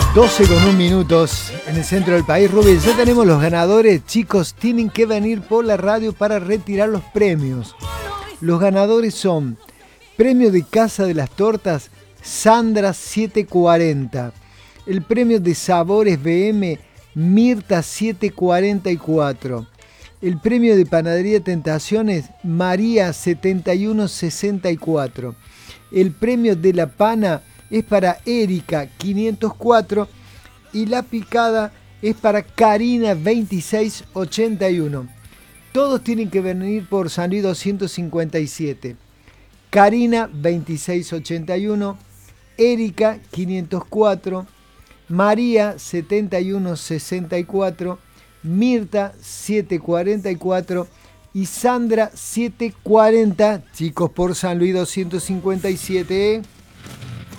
12:01 en el centro del país. Rubén, ya tenemos los ganadores. Chicos, tienen que venir por la radio para retirar los premios. Los ganadores son premio de Casa de las Tortas, Sandra 740. El premio de Sabores BM, Mirta 744. El premio de Panadería Tentaciones, María 7164. El premio de La Pana es para Erika 504 y la picada es para Karina 2681. Todos tienen que venir por San Luis 257. Karina 2681, Erika 504, María 7164, Mirta 744 y Sandra 740. Chicos, por San Luis 257.